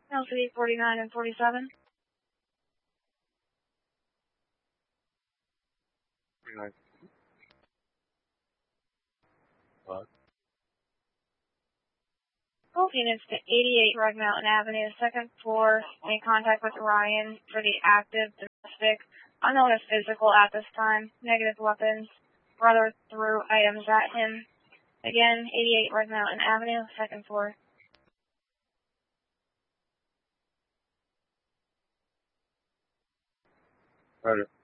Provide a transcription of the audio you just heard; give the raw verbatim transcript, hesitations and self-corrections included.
L C D forty-nine and forty-seven. forty-nine. What? Both units to eighty-eight Rug Mountain Avenue, second floor, in contact with Ryan for the active domestic. Unknown as physical at this time. Negative weapons. Brother threw items at him. Again, eighty-eight Rug Mountain Avenue, second floor. Roger.